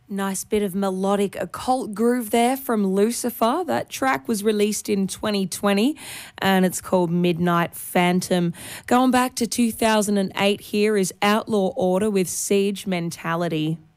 Nice bit of melodic occult groove there from Lucifer. That track was released in 2020 and it's called Midnight Phantom. Going back to 2008, here is Outlaw Order with Siege Mentality.